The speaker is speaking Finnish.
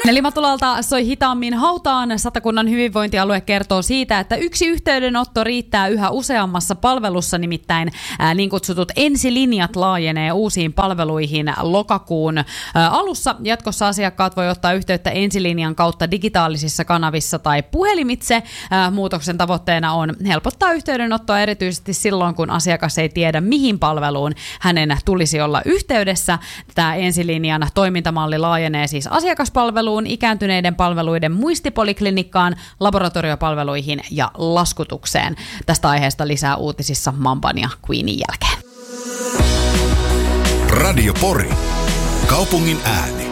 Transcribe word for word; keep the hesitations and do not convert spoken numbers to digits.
Nelimatulalta soi hitaammin hautaan. Satakunnan hyvinvointialue kertoo siitä, että yksi yhteydenotto riittää yhä useammassa palvelussa, nimittäin ää, niin kutsutut ensilinjat laajenee uusiin palveluihin lokakuun ää, alussa. Jatkossa asiakkaat voi ottaa yhteyttä ensilinjan kautta digitaalisissa kanavissa tai puhelimitse. Ää, muutoksen tavoitteena on helpottaa yhteydenottoa erityisesti silloin, kun asiakas ei tiedä, mihin palveluun hänen tulisi olla yhteydessä. Tämä ensilinjan toimintamalli laajenee siis asiakaspalveluun, ikääntyneiden palveluiden muistipoliklinikkaan, laboratoriopalveluihin ja laskutukseen. Tästä aiheesta lisää uutisissa Mamban ja Queenin jälkeen. Radio Pori. Kaupungin ääni.